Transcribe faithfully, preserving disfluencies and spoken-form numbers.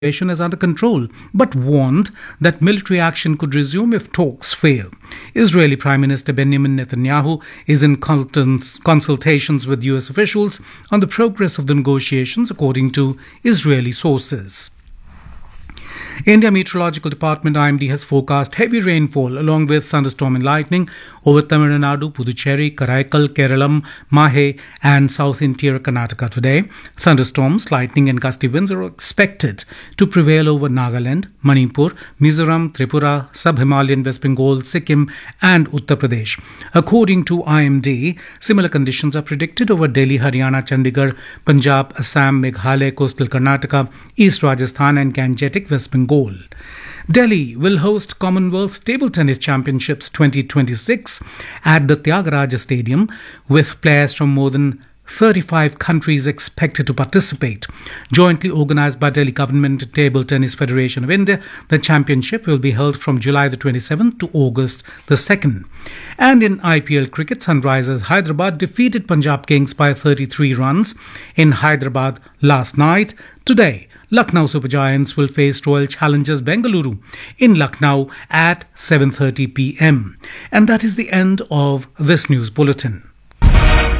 situation is under control, but warned that military action could resume if talks fail. Israeli Prime Minister Benjamin Netanyahu is in consultations with U S officials on the progress of the negotiations, according to Israeli sources. India Meteorological Department I M D has forecast heavy rainfall along with thunderstorm and lightning over Tamil Nadu, Puducherry, Karaikal, Keralam, Mahe and south interior Karnataka today. Thunderstorms, lightning and gusty winds are expected to prevail over Nagaland, Manipur, Mizoram, Tripura, Sub-Himalayan West Bengal, Sikkim and Uttar Pradesh. According to I M D, similar conditions are predicted over Delhi, Haryana, Chandigarh, Punjab, Assam, Meghalaya, coastal Karnataka, East Rajasthan and Gangetic West Bengal. Delhi will host Commonwealth Table Tennis Championships twenty twenty-six at the Tyagaraja Stadium, with players from more than thirty-five countries expected to participate. Jointly organised by Delhi Government and Table Tennis Federation of India, the championship will be held from July the twenty-seventh to August the second. And in I P L cricket, Sunrisers Hyderabad defeated Punjab Kings by thirty-three runs in Hyderabad last night. Today, Lucknow Super Giants will face Royal Challengers Bengaluru in Lucknow at seven thirty p m. And that is the end of this news bulletin.